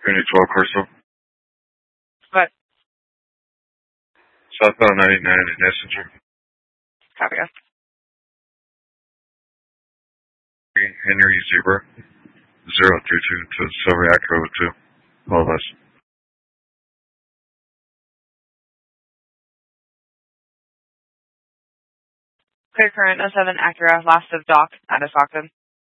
Unit 12 Corso. What? Southbound 99 in Messenger. Copy. Henry Zebra 032 to Silver Acro 2. All of us. Clear current 07 Acura, last of dock at a Stockton.